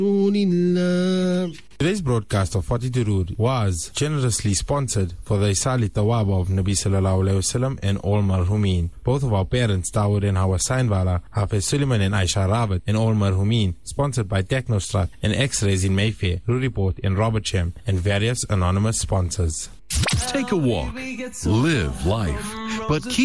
Today's broadcast of 40 Durood was generously sponsored for the Isali Tawaba of Nabi Sallallahu Alaihi Wasallam and all marhumin. Both of our parents, Dawood and Hawa Sainwala, Hafiz Suleiman and Aisha Rabat, and all marhumin. Sponsored by Technostrut and X-Rays in Mayfair, Ruriport in Robertsham, and various anonymous sponsors. Take a walk, live life, but keep